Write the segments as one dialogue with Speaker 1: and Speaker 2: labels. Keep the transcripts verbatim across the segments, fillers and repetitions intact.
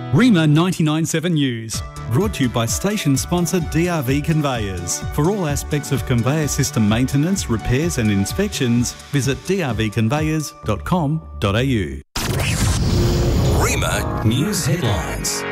Speaker 1: Rima ninety-nine point seven News, brought to you by station sponsor D R V Conveyors. For all aspects of conveyor system maintenance, repairs and inspections, visit d r v conveyors dot com dot a u.
Speaker 2: Rima News Headlines.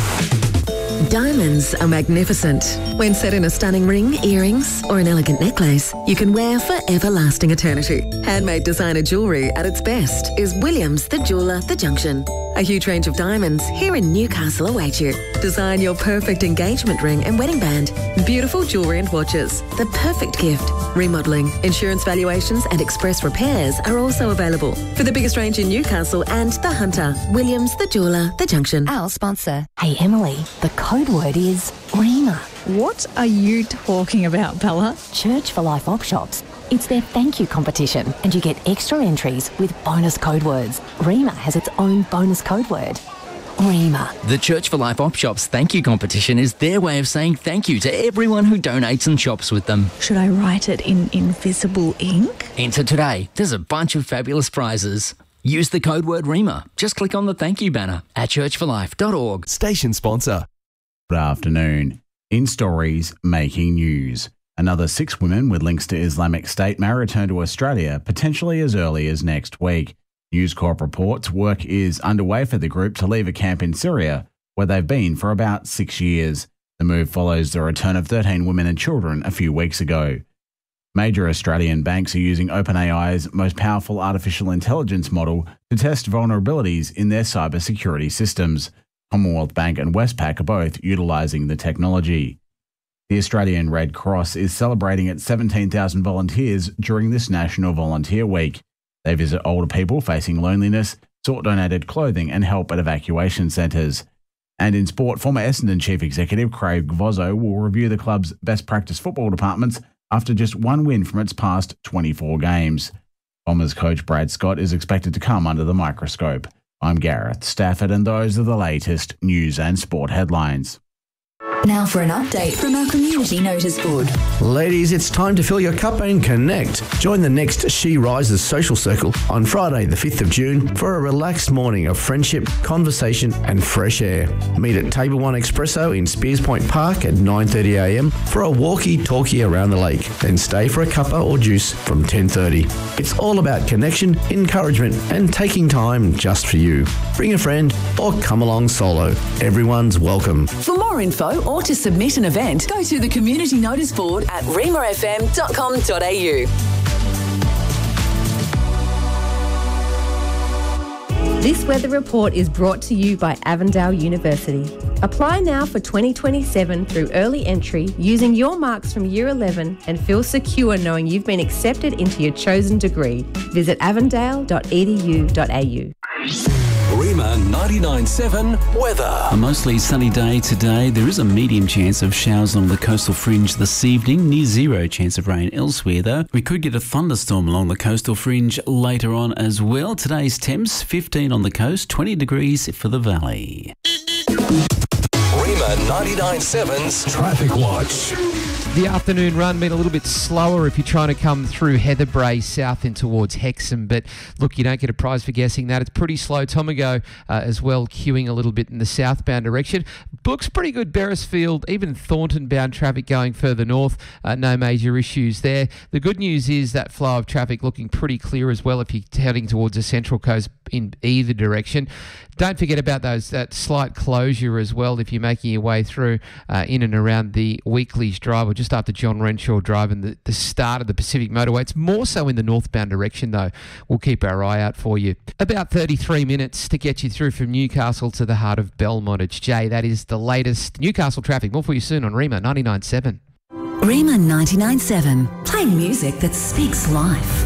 Speaker 3: Diamonds are magnificent. When set in a stunning ring, earrings or an elegant necklace, you can wear for everlasting eternity. Handmade designer jewellery at its best is Williams the Jeweller, The Junction. A huge range of diamonds here in Newcastle await you. Design your perfect engagement ring and wedding band. Beautiful jewellery and watches. The perfect gift. Remodelling, insurance valuations and express repairs are also available. For the biggest range in Newcastle and The Hunter, Williams the Jeweller, The Junction.
Speaker 4: Our sponsor. Hey Emily, the code word is Rima.
Speaker 5: What are you talking about, Bella?
Speaker 4: Church for Life op shops. It's their thank you competition and you get extra entries with bonus code words. Rima has its own bonus code word. Rima.
Speaker 6: The Church for Life op shops thank you competition is their way of saying thank you to everyone who donates and shops with them.
Speaker 5: Should I write it in invisible ink?
Speaker 6: Enter today. There's a bunch of fabulous prizes. Use the code word Rima. Just click on the thank you banner at church for life dot org.
Speaker 7: Station sponsor.
Speaker 8: Good afternoon. In stories making news. Another six women with links to Islamic State may return to Australia potentially as early as next week. News Corp reports work is underway for the group to leave a camp in Syria where they've been for about six years. The move follows the return of thirteen women and children a few weeks ago. Major Australian banks are using OpenAI's most powerful artificial intelligence model to test vulnerabilities in their cybersecurity systems. Commonwealth Bank and Westpac are both utilising the technology. The Australian Red Cross is celebrating its seventeen thousand volunteers during this National Volunteer Week. They visit older people facing loneliness, sort donated clothing and help at evacuation centres. And in sport, former Essendon Chief Executive Craig Vozzo will review the club's best practice football departments after just one win from its past twenty-four games. Bombers coach Brad Scott is expected to come under the microscope. I'm Gareth Stafford and those are the latest news and sport headlines.
Speaker 9: Now for an update from our community notice board.
Speaker 10: Ladies, it's time to fill your cup and connect. Join the next She Rises social circle on Friday the fifth of June for a relaxed morning of friendship, conversation and fresh air. Meet at Table One Espresso in Spears Point Park at nine thirty a m for a walkie-talkie around the lake. Then stay for a cuppa or juice from ten thirty. It's all about connection, encouragement and taking time just for you. Bring a friend or come along solo. Everyone's welcome.
Speaker 9: For more info or to submit an event, go to the community notice board at rima f m dot com dot a u.
Speaker 11: This weather report is brought to you by Avondale University. Apply now for twenty twenty-seven through early entry using your marks from Year eleven and feel secure knowing you've been accepted into your chosen degree. Visit avondale dot e d u dot a u.
Speaker 2: Rima ninety-nine point seven weather.
Speaker 12: A mostly sunny day today. There is a medium chance of showers along the coastal fringe this evening. Near zero chance of rain elsewhere though. We could get a thunderstorm along the coastal fringe later on as well. Today's temps fifteen on the coast, twenty degrees for the valley.
Speaker 2: Rima ninety-nine point seven's Traffic Watch.
Speaker 13: The afternoon run been a little bit slower if you're trying to come through Heatherbrae south and towards Hexham, but look, you don't get a prize for guessing that. It's pretty slow. Tomago uh, as well, queuing a little bit in the southbound direction. Looks pretty good Beresfield, even Thornton bound traffic going further north. Uh, no major issues there. The good news is that flow of traffic looking pretty clear as well if you're heading towards the Central Coast in either direction. Don't forget about those that slight closure as well if you're making your way through uh, in and around the Weekleys Drive or just after John Renshaw Drive and the, the start of the Pacific Motorway. It's more so in the northbound direction though. We'll keep our eye out for you. About thirty-three minutes to get you through from Newcastle to the heart of Belmont. It's Jay. That is the latest Newcastle traffic. More for you soon on Rima ninety-nine point seven.
Speaker 9: Rima ninety-nine point seven, playing music that speaks life.